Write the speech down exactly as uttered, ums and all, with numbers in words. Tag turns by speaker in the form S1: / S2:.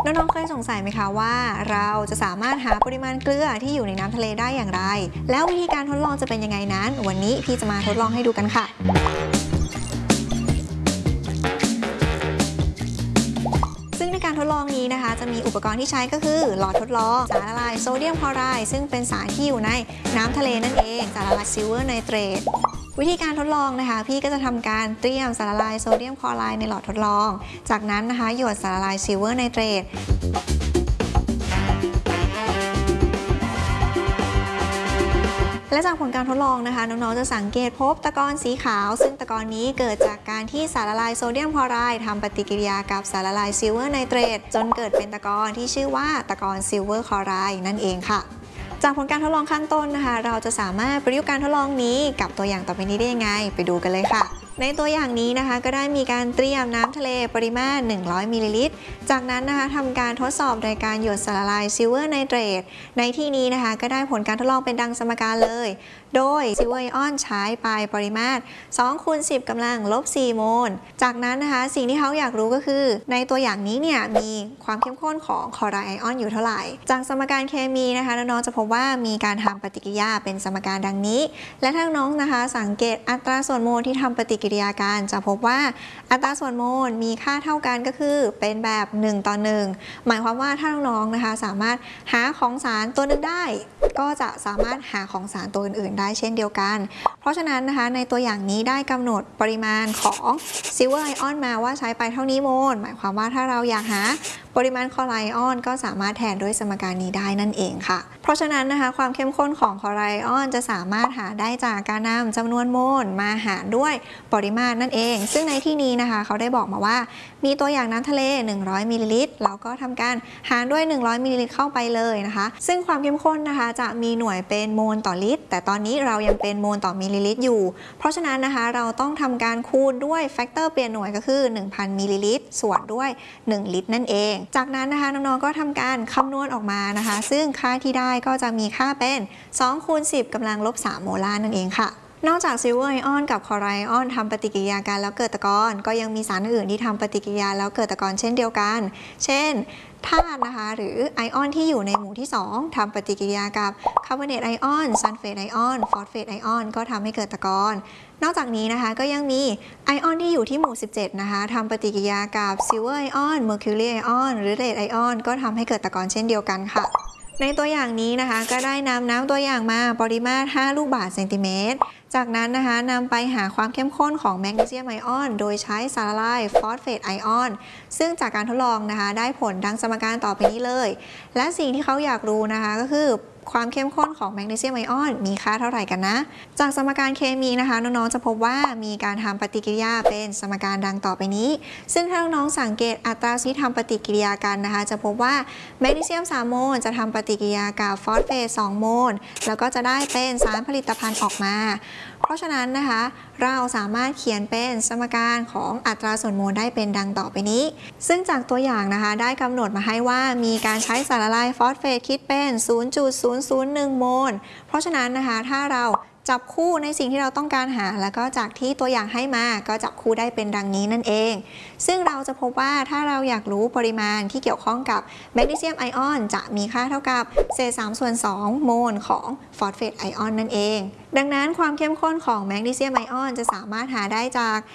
S1: น้องๆเคยสงสัยไหมคะว่าเราจะสามารถหาปริมาณเกลือที่อยู่ในน้ำทะเลได้อย่างไรแล้ววิธีการทดลองจะเป็นยังไงนั้นวันนี้พี่จะมาทดลองให้ดูกันค่ะซึ่งในการทดลองนี้นะคะจะมีอุปกรณ์ที่ใช้ก็คือหลอดทดลองสารละลายโซเดียมคลอไรด์ซึ่งเป็นสารที่อยู่ในน้ำทะเลนั่นเองสารละลายซิลเวอร์ไนเตรตวิธีการทดลองนะคะพี่ก็จะทำการเตรียมสารละลายโซเดียมคลอไรด์ในหลอดทดลองจากนั้นนะคะหยดสารละลายซิลเวอร์ไนเตรตและจากผลการทดลองนะคะน้องๆจะสังเกตพบตะกอนสีขาวซึ่งตะกอนนี้เกิดจากการที่สารละลายโซเดียมคลอไรด์ทำปฏิกิริยากับสารละลายซิลเวอร์ไนเตรตจนเกิดเป็นตะกอนที่ชื่อว่าตะกอนซิลเวอร์คลอไรด์นั่นเองค่ะจากผลการทดลองข้างต้นนะคะเราจะสามารถประยุกต์การทดลองนี้กับตัวอย่างต่อไปนี้ได้ยังไงไปดูกันเลยค่ะในตัวอย่างนี้นะคะก็ได้มีการเตรียมน้ำทะเลปริมาณหนึ่งร้อยมิลลิลิตรจากนั้นนะคะทำการทดสอบโดยการหยดสารละลายซิลเวอร์ไนเตรตในที่นี้นะคะก็ได้ผลการทดลองเป็นดังสมการเลยโดยซิลเวอร์ไอออนใช้ไปปริมาตรสองคูณสิบกำลังลบสี่โมลจากนั้นนะคะสิ่งที่เขาอยากรู้ก็คือในตัวอย่างนี้เนี่ยมีความเข้มข้นของคลอไรด์ไอออนอยู่เท่าไหร่จากสมการเคมีนะคะน้องๆจะพบว่ามีการทำปฏิกิริยาเป็นสมการดังนี้และถ้าน้องนะคะสังเกตอัตราส่วนโมลที่ทำปฏิกิริยากันจะพบว่าอัตราส่วนโมลมีค่าเท่ากันก็คือเป็นแบบหนึ่งต่อหนึ่งหมายความว่าถ้าน้องๆนะคะสามารถหาของสารตัวหนึ่งได้ก็จะสามารถหาของสารตัวอื่นๆได้เช่นเดียวกันเพราะฉะนั้นนะคะในตัวอย่างนี้ได้กำหนดปริมาณของซิลเวอร์ไอออนมาว่าใช้ไปเท่านี้โมลหมายความว่าถ้าเราอยากหาปริมาณคลอไรด์ไอออนก็สามารถแทนด้วยสมการนี้ได้นั่นเองค่ะเพราะฉะนั้นนะคะความเข้มข้นของคลอไรด์ไอออนจะสามารถหาได้จากการนำจำนวนโมลมาหารด้วยปริมาตรนั่นเองซึ่งในที่นี้นะคะเขาได้บอกมาว่ามีตัวอย่างน้ำทะเลหนึ่งร้อยมิลลิลิตรเราก็ทำการหารด้วยหนึ่งร้อยมิลลิลิตรเข้าไปเลยนะคะซึ่งความเข้มข้นนะคะจะมีหน่วยเป็นโมลต่อลิตรแต่ตอนนี้เรายังเป็นโมลต่อมิลลิลิตรอยู่เพราะฉะนั้นนะคะเราต้องทำการคูณด้วยแฟกเตอร์เปลี่ยนหน่วยก็คือ หนึ่งพัน มิลลิลิตรส่วนด้วยหนึ่งลิตรนั่นเองจากนั้นนะคะน้องๆก็ทำการคำนวณออกมานะคะซึ่งค่าที่ได้ก็จะมีค่าเป็นสองคูณสิบกำลังลบสามโมลาร์นั่นเองค่ะนอกจากซิลเวอร์ไอออนกับคลอไรด์ไอออนทำปฏิกิริยากันแล้วเกิดตะกอนก็ยังมีสารอื่นที่ทำปฏิกิริยาแล้วเกิดตะกอนเช่นเดียวกันเช่นธาตุนะคะหรือไอออนที่อยู่ในหมู่ที่สองทำปฏิกิริยากับคาร์บอเนตไอออนซัลเฟตไอออนฟอสเฟตไอออนก็ทำให้เกิดตะกอนนอกจากนี้นะคะก็ยังมีไอออนที่อยู่ที่หมู่สิบเจ็ดนะคะทำปฏิกิริยากับซิลเวอร์ไอออนเมอร์คิวรีไอออนหรือเรดไอออนก็ทำให้เกิดตะกอนเช่นเดียวกันค่ะในตัวอย่างนี้นะคะก็ได้นำน้ำตัวอย่างมาปริมาตรห้าลูกบาศก์เซนติเมตรจากนั้นนะคะนำไปหาความเข้มข้นของแมกนีเซียมไอออนโดยใช้สารละลายฟอสเฟตไอออนซึ่งจากการทดลองนะคะได้ผลดังสมการต่อไปนี้เลยและสิ่งที่เขาอยากรู้นะคะก็คือความเข้มข้นของแมกนีเซียมไอออนมีค่าเท่าไหร่กันนะจากสมการเคมีนะคะน้องๆจะพบว่ามีการทำปฏิกิริยาเป็นสมการดังต่อไปนี้ซึ่งถ้าน้องๆสังเกตอัตราที่ทำปฏิกิริยากันนะคะจะพบว่าแมกนีเซียมสามโมลจะทำปฏิกิริยากับฟอสเฟตสองโมลแล้วก็จะได้เป็นสารผลิตภัณฑ์ออกมาเพราะฉะนั้นนะคะเราสามารถเขียนเป็นสมการของอัตราส่วนโมลได้เป็นดังต่อไปนี้ซึ่งจากตัวอย่างนะคะได้กำหนดมาให้ว่ามีการใช้สารละลายฟอสเฟตคิดเป็น ศูนย์จุดศูนย์ศูนย์หนึ่ง โมลเพราะฉะนั้นนะคะถ้าเราจับคู่ในสิ่งที่เราต้องการหาแล้วก็จากที่ตัวอย่างให้มาก็จับคู่ได้เป็นดังนี้นั่นเองซึ่งเราจะพบว่าถ้าเราอยากรู้ปริมาณที่เกี่ยวข้องกับแมกนีเซียมไอออนจะมีค่าเท่ากับเศษสามส่วนสองโมลของฟอสเฟตไอออนนั่นเองดังนั้นความเข้มข้นของแมกนีเซียมไอออนจะสามารถหาได้จาก